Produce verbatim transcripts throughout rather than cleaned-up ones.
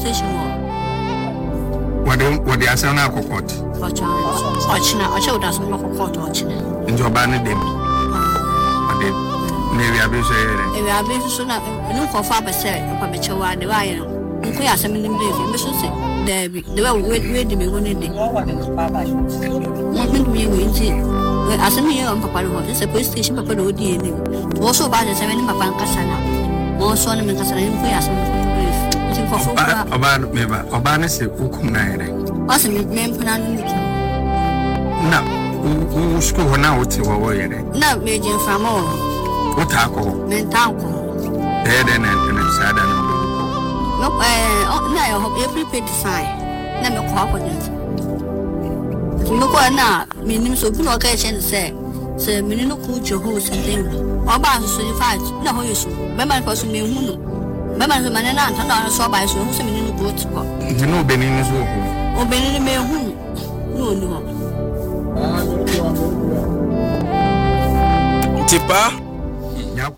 station. What the what the asana court? Ochina, Ocho doesn't look a court ochina. In your banner them. Maybe I'll be saying. If I be soon up, no for father said, Papa Chowa, the wire. We are some in the mission. There be the way we wait to be one in the moment we win. As a year on Papa, it's a police station, Papa Odi. Also by the seven Papa Casana. More son and Casana, we are some about me, Obanis, Ukunai. What's a name? No, who school now to away. No, Major Famo. What taco? Mentanko. Dead and sad. No, I hope every pet sign. Never confidence. Look what now, meaning so good occasion say, say, Minino Kucho who's and thing. Oba so you fight, no, you should. Remember for some new. Remember the man and I saw by so who's a minute good spot. You know, Benin is who. Oh, Benin may who? No, no. Tipa? Yep.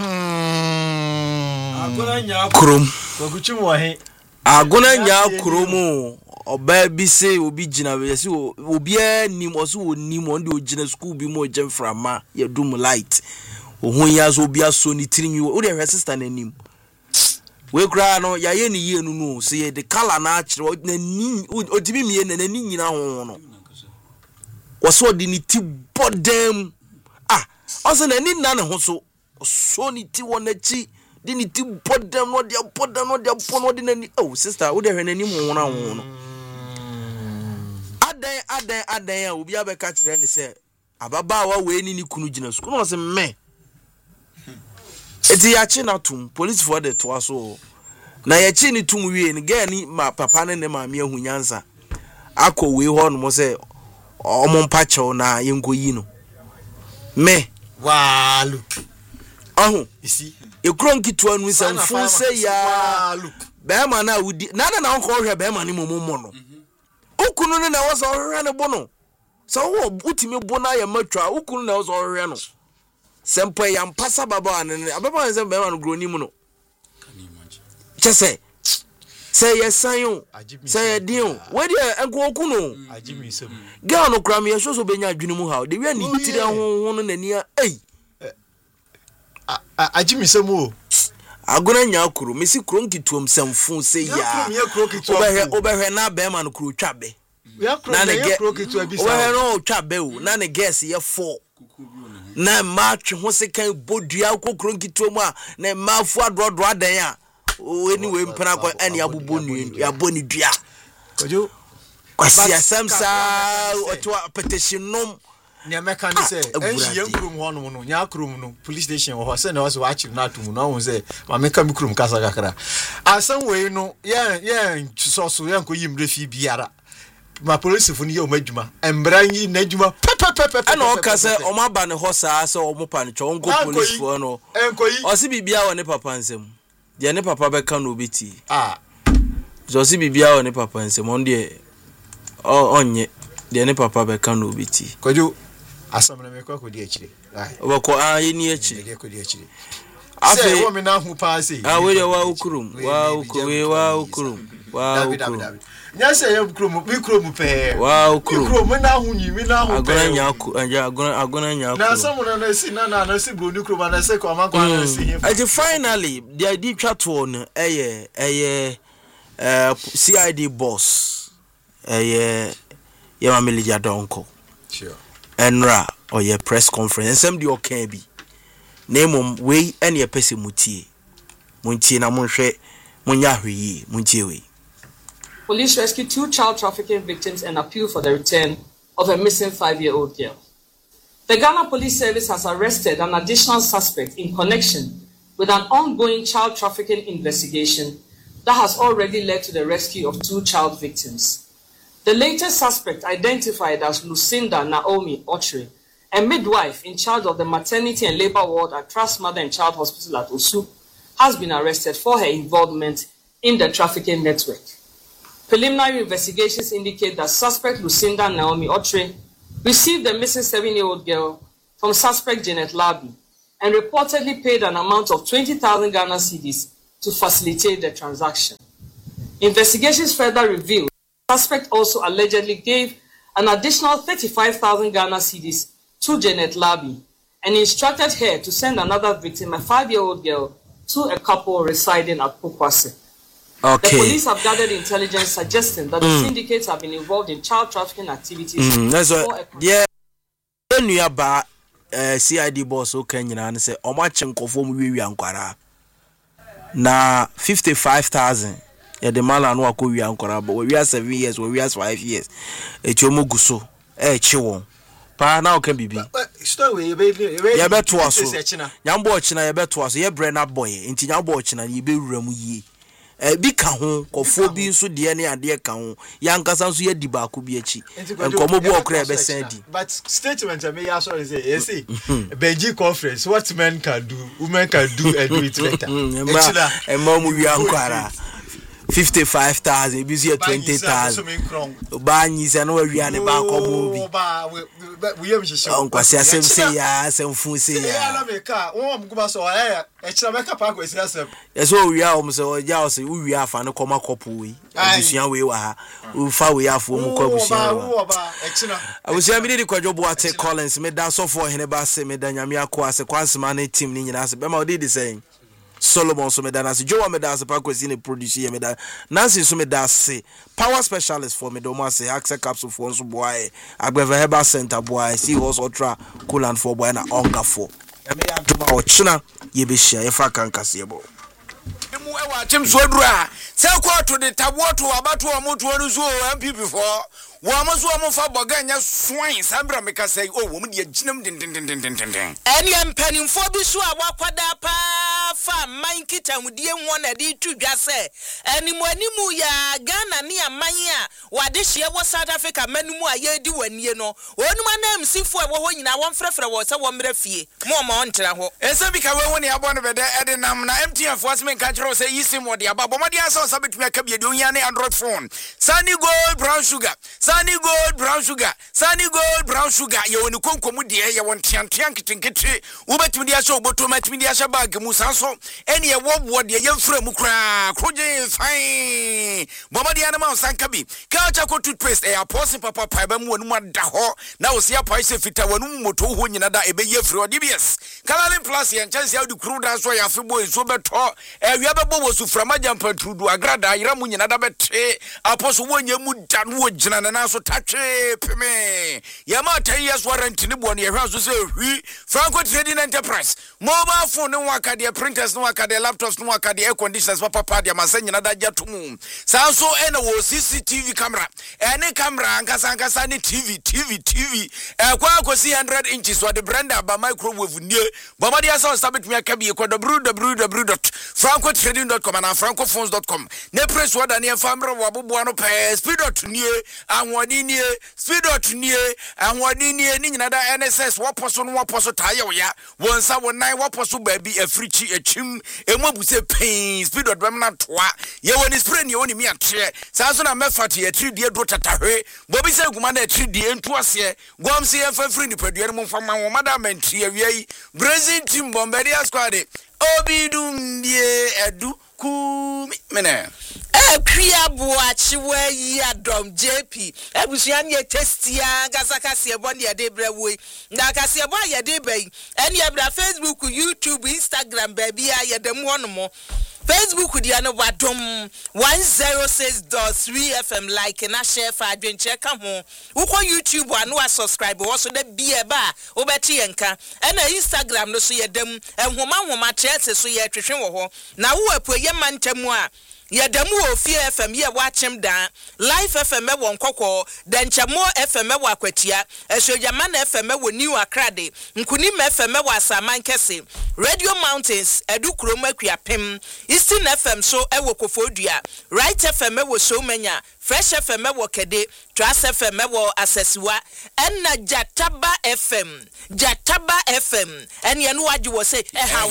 Krum. Agona nya kromo oba bi se obi gina we se obi anim oso onim on de ogina school bi mo jemframa ye dum light ohun ya so obi aso ni tirinwi wo de hwe sister nanim we kra no ya ye ni ye nu no se ye de color na akire na ni odibi mie na ni nyina ho no woso de ni ti bodem ah oso na ni na ne ho so so ni ti wonachi dini ti bodem no dia bodem no dia pono de nani oh sister wo de hwe nani mo wona wo no adan adan adan a obi abeka kire ni se ababa wa we ni ni kunu gina su no se me eti ya chi na tum police for the to aso na ya chi ni tum wie ni ga ni ma papa ne ne ma me ahunyansa akọ we ho no mo se omo mpa chew na yenkoyi no me walu ahu isi ekron kitwa nu sanfun se ya be ma na wudi na na na nko hwe be ma ni momo no ukunu ne na wo so hwe ne bo no so wo utimi bo na ya matwa ukunu na wo so hwe no sempo ya mpasa baba ne ababa ne se be ma no groni mu no chese say yes sayo say dio we dia enko okunu ajimi sem ga no kram ye so so benya adwene mu ha de wi ani tire ho ho no nani a ei ajimi sem o agona nya kuro mesi kuro nkituom samfun se ya obehwe obehwe na be ma no kuro twabe na ne ge obehwe no twabe o na ne guess ye four na match ho se kan bodua kokuro nkituom a na mafu adrodro adan a anyway mpana kwa ani abubo nu ya boni dua kojo kwasi asamsa oto petition nom nya meka ni say enshi yankrum ho no no nya krum no police station ho say na was watch na tum no won say ma meka mi krum kasa kakra asan we no ye ye so so yanko yimre fi biara ma police fu ni ye o madwuma embranyi na adwuma pepepepe ana o ka say o ma ba ne ho saa say o mo pa ne cho nko police fu no enkoyi o si bibia wo ne papa nsem de ne papa be ka no obeti ah so si bibia wo ne papa nsem on de o onye de ne papa be ka no obeti kojo asamna me kwa kodi akire obako ayi ni akire kodi akire afi wo me na hu pa sei ah we wa ukurum wa ukuwe wa ukurum wa ukurum nya se ye ukurum bi ukurum pe wa ukurum ukurum na hu nyi mi na hu pe agona nya aku anja agona agona nya aku na asamna na si na na na si bro ni ukurum na se ko amanko na si hin and finally the idea chat one eye eye uh C I D boss eye ye mamilija donko sure enra or your press conference some the okay bi name we any a person mutie muntie na monhwe munya hweyi muntie we. Police rescued two child trafficking victims and appeal for the return of a missing five-year-old girl. The Ghana Police Service has arrested an additional suspect in connection with an ongoing child trafficking investigation that has already led to the rescue of two child victims. The latest suspect, identified as Lucinda Naomi Ochre, a midwife in charge of the maternity and labor ward at Trust Mother and Child Hospital at Osu, has been arrested for her involvement in the trafficking network. Preliminary investigations indicate that suspect Lucinda Naomi Ochre received the missing seven-year-old girl from suspect Janet Labi and reportedly paid an amount of twenty thousand Ghana cedis to facilitate the transaction. Investigations further revealed the suspect also allegedly gave an additional thirty-five thousand Ghana cedis to Janet Labi and instructed her to send another victim, a five-year-old girl, to a couple residing at Pokwase. Okay. The police have gathered intelligence suggesting that the mm. syndicates have been involved in child trafficking activities. Mm. That's what. Yeah. When you about C I D boss, okay, you know, and say, "Oh, my chenko for me we ankwara." Na fifty-five thousand. Yeah, the man and wako we ankwara, but we are seven years, we are five years. Echomo guso, eh, chiwon. Pa na can be be. Story, baby. You bet to us. Yambo china, you bet to us. You brenna boy. Inti yambo china, you be remu ye. Eh, bi ka ho kofo bi nso de ne ade ka ho yankasa nso ye di ba ko bi achi enkomo bu okra be send. But statement me ya sorry say you see Beji conference what men can do women can do and do it better. E ma mu wi ankwara fifty-five thousand bi see twenty thousand ba nyi se no wi ane ba komo bi ba we yem hihye on kwase asem se ya asem fu se ya ya na me ka won am guba so eh e kira me ka pa ko esi asem yeso wi a om se o ja o se wi afa no koma kopo we abusuan we wa ha u fa we afo mu ko abusuan wa ba e kira abusuan mi di kwadwo bo ate Collins me da so for hene ba se me da nyame akọ ase kwansema na team ni nyina ase be ma o di di saying Solomon so me da nasi Joe me da se pa kwesi ne producer me da Nancy so me da se power specialist for me do ma se access capsule for so boy agbeva heba center boy see was ultra coolant for boy na onga for e me ya duma o china ye be share e fa kan kase bo emu e wa tim so dura se ko to de taboto abato omoto ru so M P P for wo amaso am fa boganya swan sabra meka say oh wo mu de ginam den den den den den eni empanimfo bi so a wakwada pa fa man kitamudie won na di tudwa se enimu animu ya Ghana ne aman a wade hye wo South Africa manumu a ye di wanie no onuma na M C fo e wo ho nyina won frefre wo se wo mra fie mo ma ontra ho ense bi ka we woni abo no bede ede nam na M T N fo asmen ka kiro se yisi mo de aba bomadi asa so betumi aka bi de onya ne Android phone Sunny Gold brown sugar Sunny Gold brown sugar Sunny Gold brown sugar ye woni konkomu de ye won tiantian kitinkiti wo betumi de asa oboto matumi de asa bag mu sanso eni ye wo de ye mfra mu kra kroje fine bomadi ana ma sanka bi ka cha ko toothpaste e aposin papa pa ba mu wonu ada ho na wo sia pa se fita wonu moto ho nyina da ebe ye fri D B S Calalin Plus ye chance ya di kru da so ya febo so beto e wi abebo wo su frama jampa trudu agrada yira mu nyina da bete aposo wonya mu da no gina na so tatwe peme ya ma ten years warranty ni bo ne hwa so se hwi Franco Trading Enterprise mobile phone no waka de printers no waka de laptops no waka de air conditioners papa pa de masanya na da jatumu sanso e na wo C C T V camera ene camera ankasa ankasa ni T V T V T V e kwa akosi one hundred inches wa de branda ba microwave nie baba dia so sabit me aka bi ko w w w dot franco trading dot com and francophones dot com ne press wada ne famre wo bobo no pe speed dot nie anwodi nie speed dot nie anwodi nie ni nyina da N S S wo poso no wo poso taye wo ya wonsa wo nine wo poso ba bi africhi achim emu abuse pain speed dot bem na toa ye woni spray ne woni mi atre sa so na mefat ye three die do tatahwe bobi se guma na three die ntu ase gwam se ye fa free ni padua no mfa wo madam entri awie Brazil team Bombardier squad obidum die edu ku mena e kwia boachi wa yi adom J P ebusuan ye testia gasaka se bo ne de brewe na kase bo ye de bai ene ye bra Facebook YouTube Instagram baby a ye dem hono Facebook dia no wadom one oh six point three F M like na share fa adwen check ho uko YouTube anu a subscribe wo so da bia ba wo beti enka ena Instagram no so ye dem enhoma nhoma chese so ye twetwe wo ho na wo apu ye mantamu a Yadamu Ofie F M ye watchem dan Life F M wo nkokọ Denchamo F M wo akwatia Esojamana F M wo New Accra de Nkunim F M wo Asaman Kese Radio Mountains Edu Kroma Kuapem Eastern F M so ewo Kofodua Right F M wo Somanya Fresh F M wo Kede Trust F M wo Asesiwa Enna Jataba F M Jataba F M ene no wagi wo say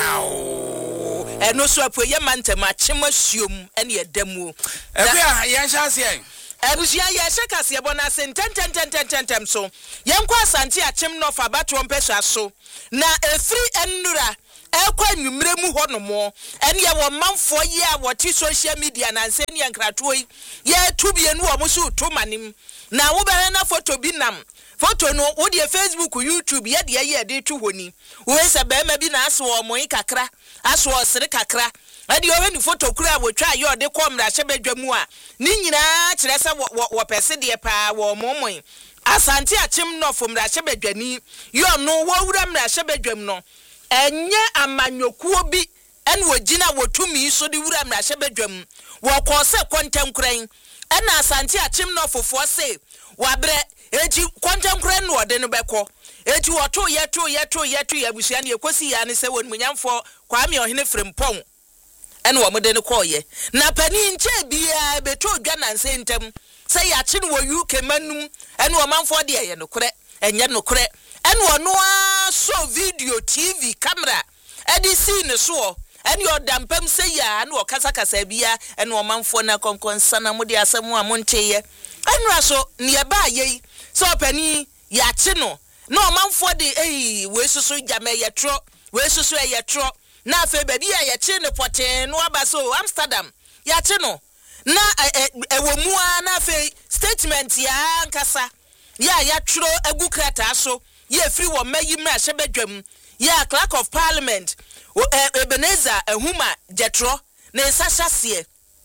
ehawo eno so apu ye mantema chemasuom ene edamu ebia ye hyase en ebusia ye hyekase ye bona se tententententem so ye nkwa asante achem no fa bato mpehwa so na efri enura ekwa nwumre mu ho no mo ene ye wo manfo ye a wo ti social media na nse ne nkrato yi ye tubie no wo mo so to manim na wo be na photo bi nam photo no wo de Facebook YouTube ye de ye de tu honi wo se be ma bi na aso wo mo kakra aso osere kakra ade o we ni photo kura wo twa ye de kom ra hye badwamu a ni nyina kire se wo pese de pa wo momon Asante achim no fom ra hye badwani yo no wo wura mra hye badwam no enye amanyokuo bi en wogina wotumi so de wura mra hye badwam wo ko se kontemkran en asante achim no fofo se wabre eti kontemkran no de no beko eti woto yeto yeto yeto yabusua ne ekosi ya ne se won munyamfo kwame ohene frempon en wo mode ne koye na pani nche bia beto dwa nanse ntem say ya chi no U K manum en wo manfo de ye no kore enye no kore en wo no so video T V camera edi see ne so en yo dampam say ya en wo kasa kasa bia en wo manfo na konkonsa na mode asemu a monteye en raso ne ba ye so pani ya chi no no manfo de eh we susu jame ye tro we susu ye tro na fe baby ye chi ne poten no aba so Amsterdam ya chi no na ewomua na fe statement ya nkasa ya ya tro egu krata so ye free wo mayi ma hye badwam ya clerk of parliament Ebenezer Ehuma Jetro na sasase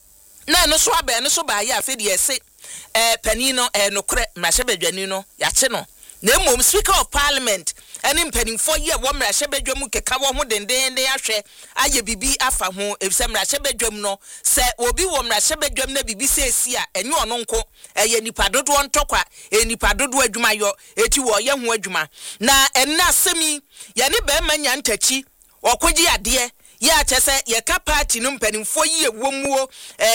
na no so aba no so ba ya fe de ese eh panino eh no kre ma hye badwani no ya che no na mom speaker of parliament eni mpanimfo ye wo mra hye badwam keka wo ho denden den ahwe aye bibi afa ho ebise mra hye badwam no se obi wo mra hye badwam na bibi se esi a enye ono nko eye nipa dodo ntokwa e nipa dodo adwuma yo eti wo ye ho adwuma na enna asemi ye ne be manya ntachi okogi ade ya chese ye ka party no mpanimfo ye womuo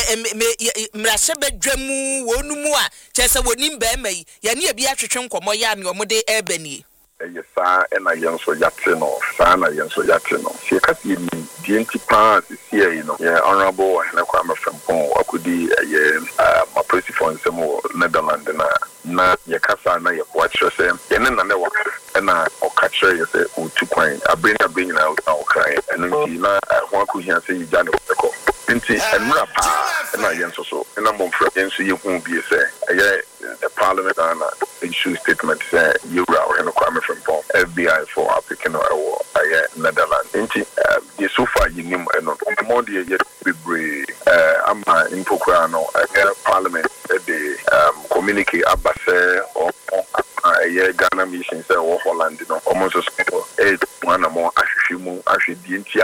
mra hye badwam wonumu a chese wonim be mai ye ne bi atwetwe nkomo ya ne omode ebani Yes, sir, and I am so yatino, son, I am so yatino. She can't see me, the anti pass is here, you know, yeah, honorable, and I come from home, I could be a my principal in some more Netherlands, and na Yakasa, na Yaquacha, and then I never, and I or catch her, you say, oh, two coin, I bring a bring out our crying, and then you know, one could hear say, Jan of the call. And Rapa, and I am so, and I'm on for against you won't be a say, the parliament and issue statement say, you are in a from F B I for applicant or Netherlands. The so far you know, and more the yet be brave. I'm in Pocrano, Parliament, the communicate Abbase or a Ghana mission say or Holland, you know, almost eight one or more Ashimu, Ashi Dintia,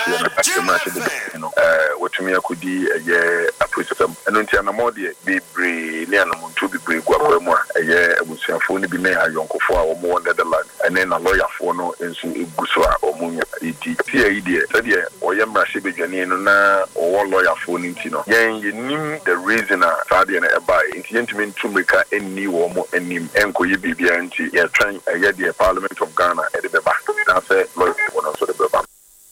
you know, what to me I could be a year a prism, and until Namodi be brave, Lianam to be brave, Guapo, a year would say phone be near a young for or more Netherlands. And then a lawyer for no into Buswa or Munya, E D, idea, or Yamra Shibijanina, or lawyer for Nintino. Yang you knew the reason I started and by intimate to make a new or more and him and Koyi B B N T, you're trying a year the Parliament of Ghana at the back. That's it, lawyer for also the back.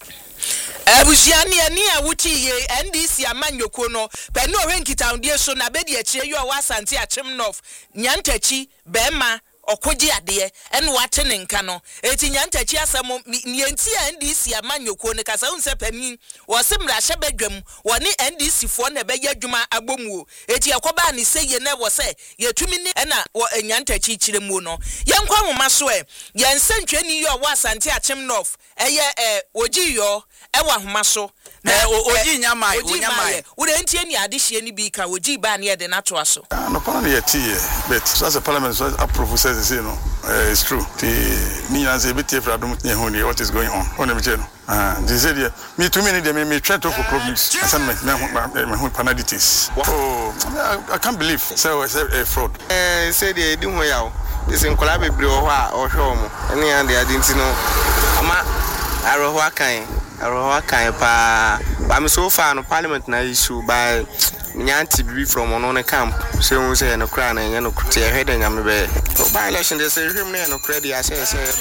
Ebusiani ani awuti ye N D C amanyoko no pe no renkita ndie so na be de akire yo wasante achim nof nyantachi bema okogi ade en wate ne nka no eti nyantachi asem nienti N D C amanyoko ne kasa unse pani wo se mra hye badwam wo ne N D C fo na be yadwuma agbomu eti yakoba ne seye na wo se yetumi ne na wo nyantachi kiremu no yenkwa homa so e yensantwani yo wasante achim nof eye eh ogi yo ewa homa so na ogi nyamai onyamai wo de ntie ni adehye ni bi ka ogi ba ne de na to aso no pan ye tie but so as a parliament so approve says you know uh, it's true the me and say bit for adom nye ho what is going on on me no ah they said me to me need me try to for problems assignment me me panaditis oh I can't believe so it's a fraud eh say they do ho yawo this in kola bebre ho a o hwe mo ene and they didn't know ama aro ho akan aro ho akan pa ba me so far no parliament na issue by nyanti bibi from ono camp say won say no kra na nya no kutie hwede nya me be by election they say hwem na no kra dia say say